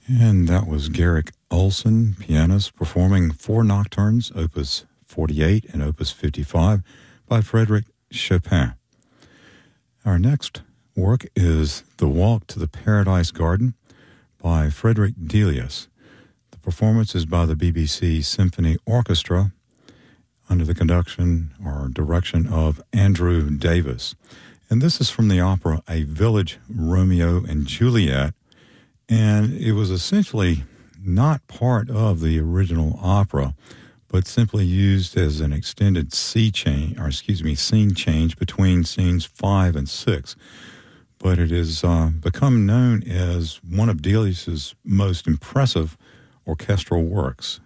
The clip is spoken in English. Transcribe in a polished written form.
And that was Garrick Olson, pianist, performing four nocturnes, Opus 48 and Opus 55, by Frédéric Chopin. Our next work is The Walk to the Paradise Garden by Frederick Delius. The performance is by the BBC Symphony Orchestra under the conduction or direction of Andrew Davis. And this is from the opera A Village Romeo and Juliet, and it was essentially not part of the original opera, but simply used as an extended scene change between scenes 5 and 6. But it has become known as one of Delius's most impressive orchestral works.